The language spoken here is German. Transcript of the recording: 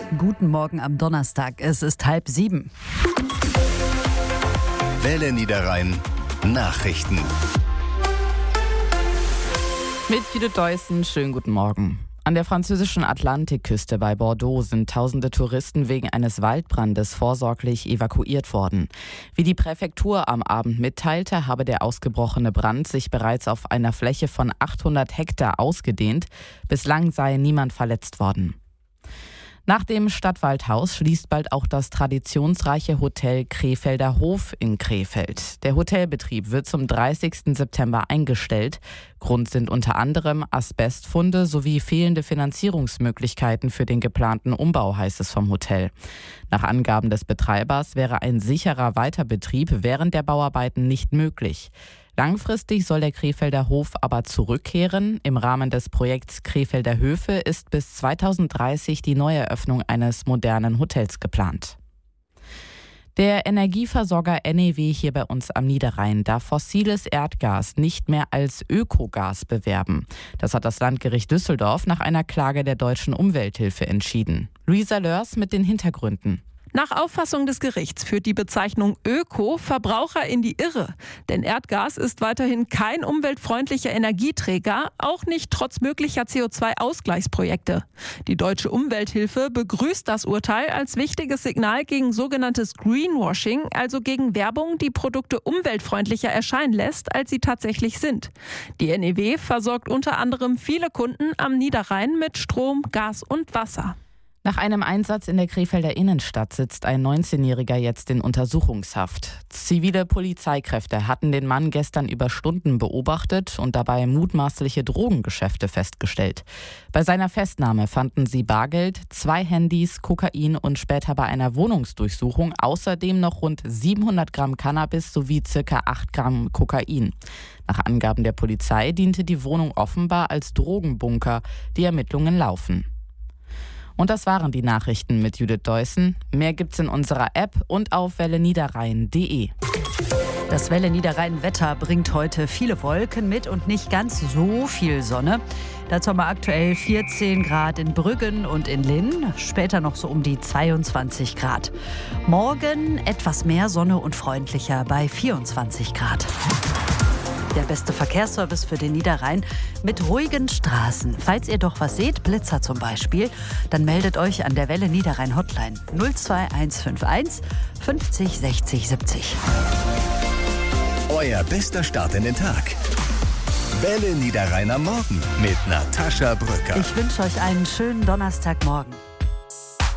Guten Morgen am Donnerstag. Es ist 6:30. Welle Niederrhein Nachrichten. Mit Judith Deussen, schönen guten Morgen. An der französischen Atlantikküste bei Bordeaux sind tausende Touristen wegen eines Waldbrandes vorsorglich evakuiert worden. Wie die Präfektur am Abend mitteilte, habe der ausgebrochene Brand sich bereits auf einer Fläche von 800 Hektar ausgedehnt. Bislang sei niemand verletzt worden. Nach dem Stadtwaldhaus schließt bald auch das traditionsreiche Hotel Krefelder Hof in Krefeld. Der Hotelbetrieb wird zum 30. September eingestellt. Grund sind unter anderem Asbestfunde sowie fehlende Finanzierungsmöglichkeiten für den geplanten Umbau, heißt es vom Hotel. Nach Angaben des Betreibers wäre ein sicherer Weiterbetrieb während der Bauarbeiten nicht möglich. Langfristig soll der Krefelder Hof aber zurückkehren. Im Rahmen des Projekts Krefelder Höfe ist bis 2030 die Neueröffnung eines modernen Hotels geplant. Der Energieversorger NEW hier bei uns am Niederrhein darf fossiles Erdgas nicht mehr als Ökogas bewerben. Das hat das Landgericht Düsseldorf nach einer Klage der Deutschen Umwelthilfe entschieden. Luisa Lörs mit den Hintergründen. Nach Auffassung des Gerichts führt die Bezeichnung Öko Verbraucher in die Irre. Denn Erdgas ist weiterhin kein umweltfreundlicher Energieträger, auch nicht trotz möglicher CO2-Ausgleichsprojekte. Die Deutsche Umwelthilfe begrüßt das Urteil als wichtiges Signal gegen sogenanntes Greenwashing, also gegen Werbung, die Produkte umweltfreundlicher erscheinen lässt, als sie tatsächlich sind. Die NEW versorgt unter anderem viele Kunden am Niederrhein mit Strom, Gas und Wasser. Nach einem Einsatz in der Krefelder Innenstadt sitzt ein 19-Jähriger jetzt in Untersuchungshaft. Zivile Polizeikräfte hatten den Mann gestern über Stunden beobachtet und dabei mutmaßliche Drogengeschäfte festgestellt. Bei seiner Festnahme fanden sie Bargeld, 2 Handys, Kokain und später bei einer Wohnungsdurchsuchung außerdem noch rund 700 Gramm Cannabis sowie ca. 8 Gramm Kokain. Nach Angaben der Polizei diente die Wohnung offenbar als Drogenbunker. Die Ermittlungen laufen. Und das waren die Nachrichten mit Judith Deussen. Mehr gibt's in unserer App und auf welleniederrhein.de. Das Welle Niederrhein Wetter bringt heute viele Wolken mit und nicht ganz so viel Sonne. Dazu haben wir aktuell 14 Grad in Brüggen und in Linn, später noch so um die 22 Grad. Morgen etwas mehr Sonne und freundlicher bei 24 Grad. Der beste Verkehrsservice für den Niederrhein mit ruhigen Straßen. Falls ihr doch was seht, Blitzer zum Beispiel, dann meldet euch an der Welle Niederrhein Hotline 02151 50 60 70. Euer bester Start in den Tag. Welle Niederrhein am Morgen mit Natascha Brücker. Ich wünsche euch einen schönen Donnerstagmorgen.